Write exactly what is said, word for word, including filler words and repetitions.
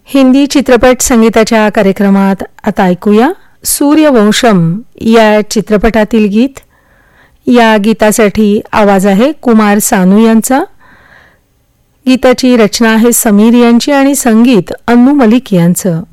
हिंदी चित्रपट संगीताच्या कार्यक्रमात आता ऐकूया सूर्यवंशम या चित्रपटातील गीत. या गीतासाठी आवाज आहे कुमार सानू यांचा. गीताची रचना आहे समीर यांची आणि संगीत अन्नू मलिक यांचं.